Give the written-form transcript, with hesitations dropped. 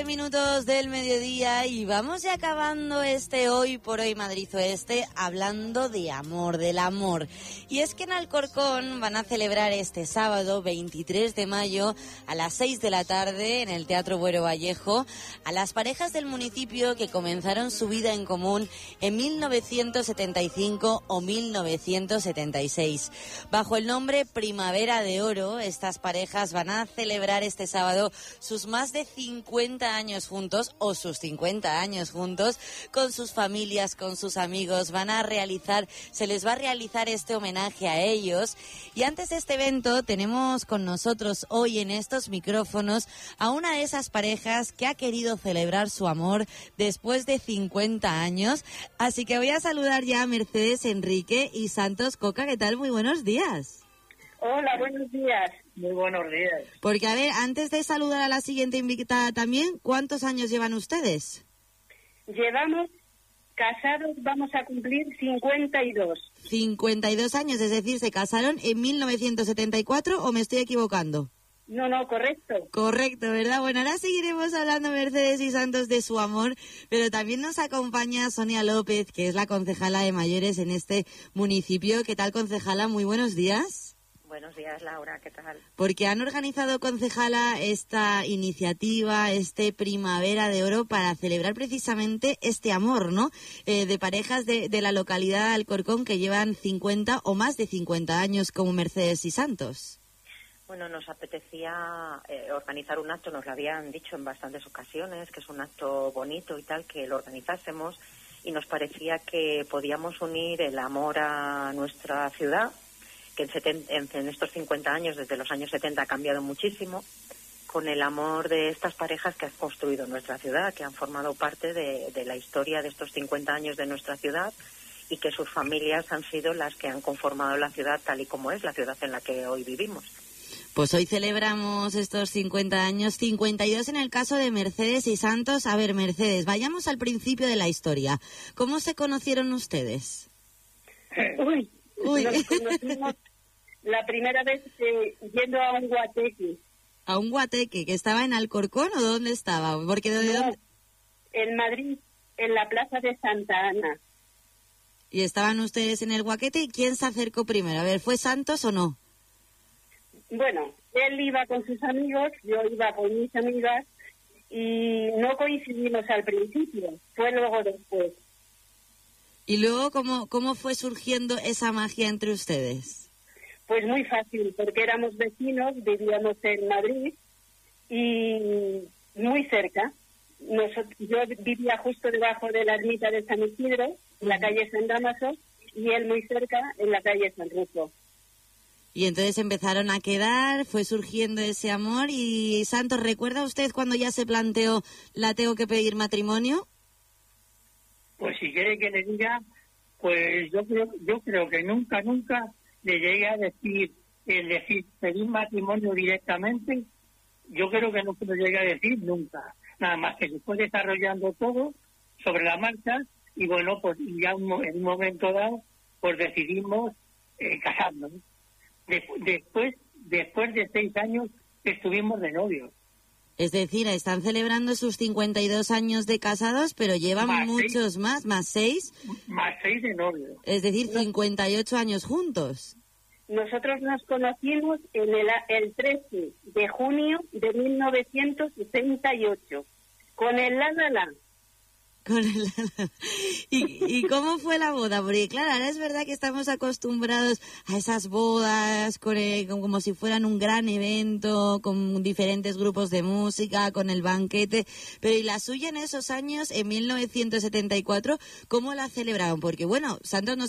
Minutos del mediodía y vamos ya acabando este Hoy por Hoy Madrid Oeste hablando de amor, del amor. Y es que en Alcorcón van a celebrar este sábado 23 de mayo a las 6 de la tarde en el Teatro Buero Vallejo a las parejas del municipio que comenzaron su vida en común en 1975 o 1976. Bajo el nombre Primavera de Oro, estas parejas van a celebrar este sábado sus más de 50 años juntos o sus 50 años juntos con sus familias, con sus amigos. Se les va a realizar este homenaje a ellos. Y antes de este evento tenemos con nosotros hoy en estos micrófonos a una de esas parejas que ha querido celebrar su amor después de 50 años. Así que voy a saludar ya a Mercedes Enrique y Santos Coca. ¿Qué tal? Muy buenos días. Hola, buenos días. Muy buenos días. Porque, a ver, antes de saludar a la siguiente invitada también, ¿cuántos años llevan ustedes? Llevamos casados, vamos a cumplir 52. 52 años, es decir, ¿se casaron en 1974 o me estoy equivocando? No, correcto. Correcto, ¿verdad? Bueno, ahora seguiremos hablando, Mercedes y Santos, de su amor, pero también nos acompaña Sonia López, que es la concejala de mayores en este municipio. ¿Qué tal, concejala? Muy buenos días. Buenos días, Laura, ¿qué tal? Porque han organizado, concejala, esta iniciativa, Primavera de Oro, para celebrar precisamente este amor, ¿no? De parejas de la localidad de Alcorcón que llevan 50 o más de 50 años como Mercedes y Santos. Bueno, nos apetecía organizar un acto, nos lo habían dicho en bastantes ocasiones, que es un acto bonito y tal, que lo organizásemos, y nos parecía que podíamos unir el amor a nuestra ciudad, que en estos 50 años, desde los años 70, ha cambiado muchísimo, con el amor de estas parejas que han construido nuestra ciudad, que han formado parte de la historia de estos 50 años de nuestra ciudad, y que sus familias han sido las que han conformado la ciudad tal y como es, la ciudad en la que hoy vivimos. Pues hoy celebramos estos 50 años, 52 en el caso de Mercedes y Santos. A ver, Mercedes, vayamos al principio de la historia. ¿Cómo se conocieron ustedes? Uy. Nos conocimos la primera vez yendo a un guateque. ¿A un guateque que estaba en Alcorcón o dónde estaba? Porque ¿dónde? En Madrid, en la plaza de Santa Ana. ¿Y estaban ustedes en el guaquete? ¿Y quién se acercó primero? A ver, ¿fue Santos o no? Bueno, él iba con sus amigos, yo iba con mis amigas y no coincidimos al principio, fue luego después. ¿Y luego cómo fue surgiendo esa magia entre ustedes? Pues muy fácil, porque éramos vecinos, vivíamos en Madrid y muy cerca. Yo vivía justo debajo de la ermita de San Isidro, en la calle San Dámaso, y él muy cerca, en la calle San Rufo. Y entonces empezaron a quedar, fue surgiendo ese amor. Y Santos, ¿recuerda usted cuando ya se planteó la tengo que pedir matrimonio? Pues si quiere que le diga, pues yo creo que nunca le llegué a decir pedir matrimonio directamente. Yo creo que no se lo llegué a decir nunca. Nada más que se fue desarrollando todo sobre la marcha y bueno, pues ya en un momento dado, pues decidimos casarnos. Después de 6 años estuvimos de novios. Es decir, están celebrando sus 52 años de casados, pero llevan muchos más 6. Más 6 de novios. Es decir, 58 años juntos. Nosotros nos conocimos el 13 de junio de 1968, con el la. ¿Y cómo fue la boda? Porque claro, ahora es verdad que estamos acostumbrados a esas bodas como si fueran un gran evento, con diferentes grupos de música, con el banquete, pero ¿y la suya en esos años, en 1974, cómo la celebraron? Porque bueno, Santos